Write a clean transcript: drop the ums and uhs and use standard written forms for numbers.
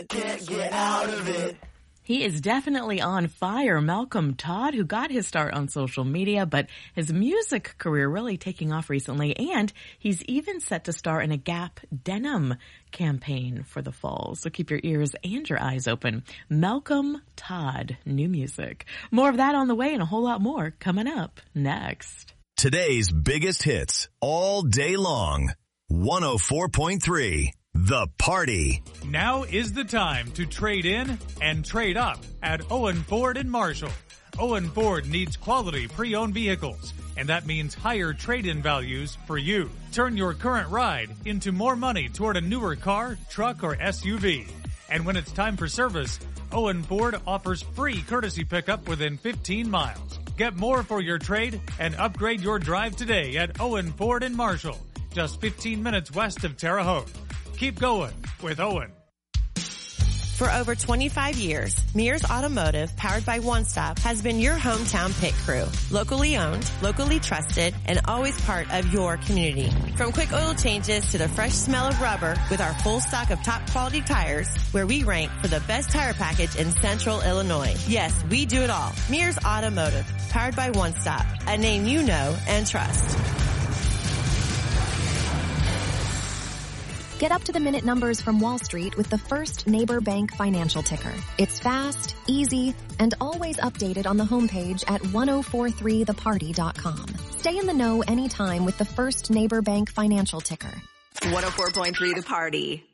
Can't get out of it. He is definitely on fire, Malcolm Todd, who got his start on social media, but his music career really taking off recently, and he's even set to star in a Gap denim campaign for the fall. So keep your ears and your eyes open. Malcolm Todd, new music. More of that on the way and a whole lot more coming up next. Today's biggest hits all day long. 104.3. The Party. Now is the time to trade in and trade up at Owen Ford in Marshall. Owen Ford needs quality pre-owned vehicles, and that means higher trade-in values for you. Turn your current ride into more money toward a newer car, truck, or SUV. And when it's time for service, Owen Ford offers free courtesy pickup within 15 miles. Get more for your trade and upgrade your drive today at Owen Ford in Marshall, just 15 minutes west of Terre Haute. Keep going with Owen. For over 25 years, Mears Automotive, powered by One Stop, has been your hometown pit crew. Locally owned, locally trusted, and always part of your community. From quick oil changes to the fresh smell of rubber, with our full stock of top quality tires, where we rank for the best tire package in Central Illinois. Yes, we do it all. Mears Automotive, powered by One Stop, a name you know and trust. Get up-to-the-minute numbers from Wall Street with the First Neighbor Bank financial ticker. It's fast, easy, and always updated on the homepage at 1043theparty.com. Stay in the know anytime with the First Neighbor Bank financial ticker. 104.3 The Party.